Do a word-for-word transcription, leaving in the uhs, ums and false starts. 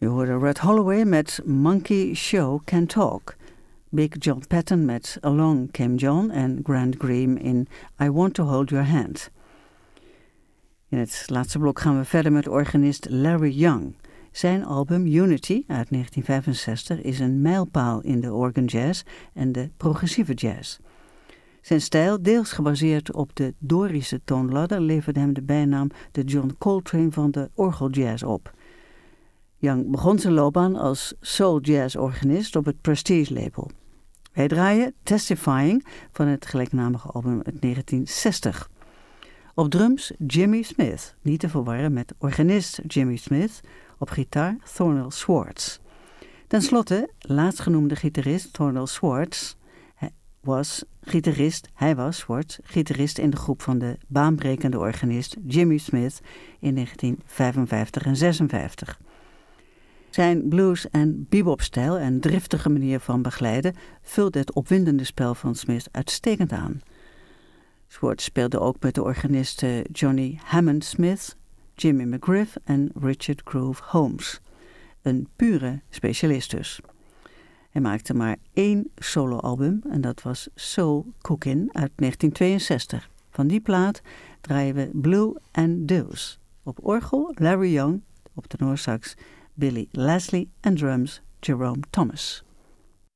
U hoorde Red Holloway met Monkey Show Can Talk. Big John Patton met Along Came John en Grant Green in I Want to Hold Your Hand. In het laatste blok gaan we verder met organist Larry Young. Zijn album Unity uit negentien vijfenzestig is een mijlpaal in de organ jazz en de progressieve jazz. Zijn stijl, deels gebaseerd op de Dorische toonladder, leverde hem de bijnaam de John Coltrane van de orgeljazz op. Young begon zijn loopbaan als soul jazz organist op het Prestige label. Wij draaien Testifying van het gelijknamige album uit negentien zestig. Op drums Jimmy Smith, niet te verwarren met organist Jimmy Smith, op gitaar Thornell Swartz. Ten slotte, laatstgenoemde gitarist Thornell Swartz hij was gitarist, hij was Swartz, gitarist in de groep van de baanbrekende organist Jimmy Smith in negentien vijfenvijftig en zesenvijftig. Zijn blues- en bebop-stijl en driftige manier van begeleiden vulde het opwindende spel van Smith uitstekend aan. Swartz speelde ook met de organisten Johnny Hammond Smith, Jimmy McGriff en Richard Groove Holmes. Een pure specialist dus. Hij maakte maar één soloalbum en dat was Soul Cookin' uit negentien tweeënzestig. Van die plaat draaien we Blue and Deuce. Op orgel Larry Young, op tenorsax Billy Leslie en drums Jerome Thomas.